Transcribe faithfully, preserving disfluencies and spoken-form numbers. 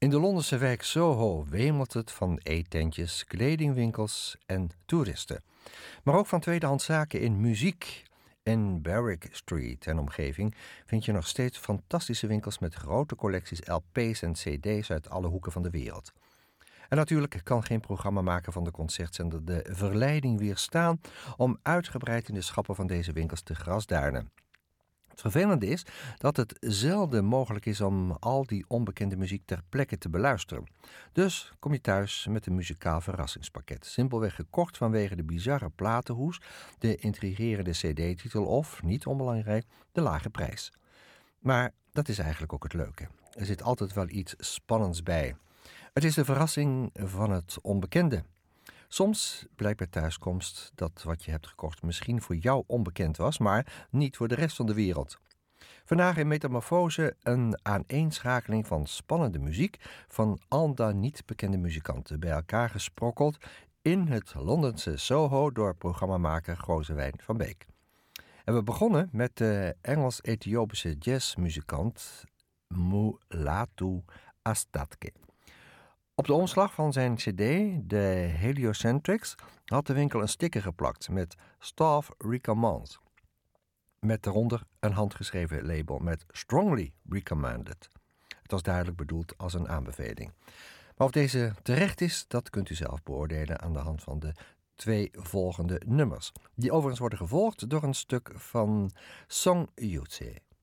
In de Londense wijk Soho wemelt het van eetentjes, kledingwinkels en toeristen. Maar ook van tweedehands zaken in muziek. In Berwick Street en omgeving vind je nog steeds fantastische winkels met grote collecties L P's en C D's uit alle hoeken van de wereld. En natuurlijk kan geen programmamaker van de concertzender de verleiding weerstaan om uitgebreid in de schappen van deze winkels te grasduinen. Het vervelende is dat het zelden mogelijk is om al die onbekende muziek ter plekke te beluisteren. Dus kom je thuis met een muzikaal verrassingspakket. Simpelweg gekocht vanwege de bizarre platenhoes, de intrigerende cd-titel of, niet onbelangrijk, de lage prijs. Maar dat is eigenlijk ook het leuke. Er zit altijd wel iets spannends bij. Het is de verrassing van het onbekende. Soms blijkt bij thuiskomst dat wat je hebt gekocht misschien voor jou onbekend was, maar niet voor de rest van de wereld. Vandaag in Metamorfose een aaneenschakeling van spannende muziek van al dan niet bekende muzikanten, bij elkaar gesprokkeld in het Londense Soho door programmamaker Gozewijn van Beek. En we begonnen met de Engels-Ethiopische jazzmuzikant Mulatu Astatke. Op de omslag van zijn cd, de Heliocentrics, had de winkel een sticker geplakt met Staff Recommends. Met daaronder een handgeschreven label met Strongly Recommended. Het was duidelijk bedoeld als een aanbeveling. Maar of deze terecht is, dat kunt u zelf beoordelen aan de hand van de twee volgende nummers. Die overigens worden gevolgd door een stuk van Song Yutse.